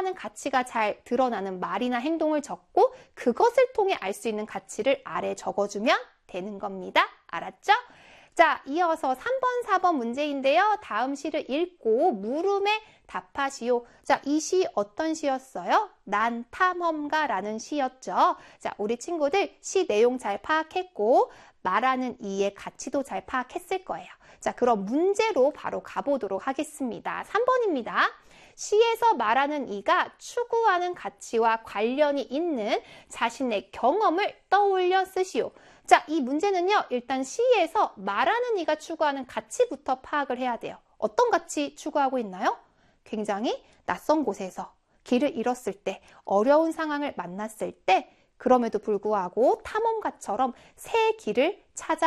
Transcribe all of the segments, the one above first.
추구하는 가치가 잘 드러나는 말이나 행동을 적고 그것을 통해 알 수 있는 가치를 아래 적어주면 되는 겁니다. 알았죠? 자, 이어서 3번, 4번 문제인데요. 다음 시를 읽고 물음에 답하시오. 자, 이 시 어떤 시였어요? 난 탐험가라는 시였죠. 자, 우리 친구들 시 내용 잘 파악했고 말하는 이의 가치도 잘 파악했을 거예요. 자, 그럼 문제로 바로 가보도록 하겠습니다. 3번입니다. 시에서 말하는 이가 추구하는 가치와 관련이 있는 자신의 경험을 떠올려 쓰시오. 자, 이 문제는요, 일단 시에서 말하는 이가 추구하는 가치부터 파악을 해야 돼요. 어떤 가치 추구하고 있나요? 굉장히 낯선 곳에서 길을 잃었을 때, 어려운 상황을 만났을 때, 그럼에도 불구하고 탐험가처럼 새 길을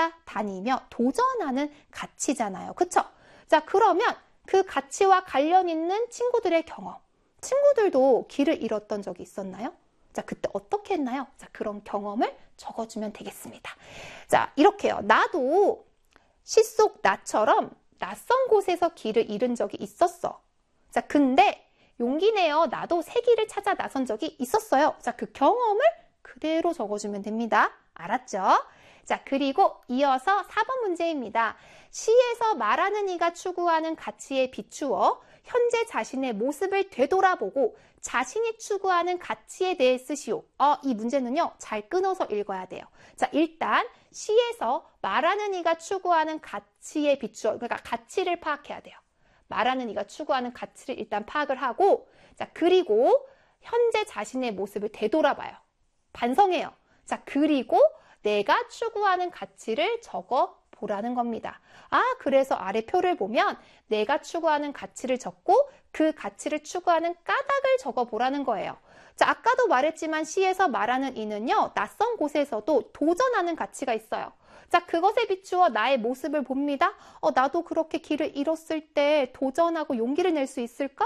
찾아다니며 도전하는 가치잖아요. 그쵸? 자, 그러면 그 가치와 관련 있는 친구들의 경험. 친구들도 길을 잃었던 적이 있었나요? 자, 그때 어떻게 했나요? 자, 그런 경험을 적어주면 되겠습니다. 자, 이렇게요. 나도 시 속 나처럼 낯선 곳에서 길을 잃은 적이 있었어. 자, 근데 용기 내어 나도 새 길을 찾아 나선 적이 있었어요. 자, 그 경험을 그대로 적어주면 됩니다. 알았죠? 자, 그리고 이어서 4번 문제입니다. 시에서 말하는 이가 추구하는 가치에 비추어 현재 자신의 모습을 되돌아보고 자신이 추구하는 가치에 대해 쓰시오. 이 문제는요, 잘 끊어서 읽어야 돼요. 자, 일단 시에서 말하는 이가 추구하는 가치에 비추어, 그러니까 가치를 파악해야 돼요. 말하는 이가 추구하는 가치를 일단 파악을 하고, 자, 그리고 현재 자신의 모습을 되돌아봐요. 반성해요. 자, 그리고 내가 추구하는 가치를 적어 보라는 겁니다. 그래서 아래 표를 보면 내가 추구하는 가치를 적고 그 가치를 추구하는 까닭을 적어 보라는 거예요. 자, 아까도 말했지만 시에서 말하는 이는요, 낯선 곳에서도 도전하는 가치가 있어요. 자, 그것에 비추어 나의 모습을 봅니다. 나도 그렇게 길을 잃었을 때 도전하고 용기를 낼 수 있을까?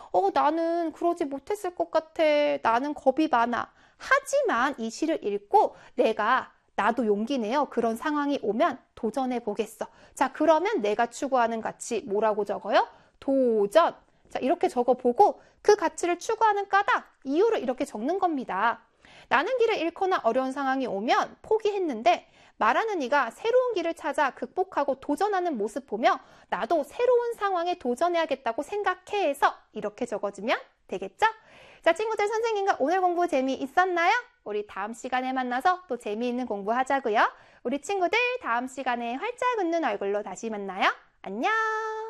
나는 그러지 못했을 것 같아. 나는 겁이 많아. 하지만 이 시를 읽고 나도 용기 내어 그런 상황이 오면 도전해 보겠어. 자, 그러면 내가 추구하는 가치 뭐라고 적어요? 도전. 자, 이렇게 적어보고 그 가치를 추구하는 까닭, 이유를 이렇게 적는 겁니다. 나는 길을 잃거나 어려운 상황이 오면 포기했는데 말하는 이가 새로운 길을 찾아 극복하고 도전하는 모습 보며 나도 새로운 상황에 도전해야겠다고 생각해 해서 이렇게 적어주면 되겠죠? 자, 친구들, 선생님과 오늘 공부 재미있었나요? 우리 다음 시간에 만나서 또 재미있는 공부 하자고요. 우리 친구들 다음 시간에 활짝 웃는 얼굴로 다시 만나요. 안녕!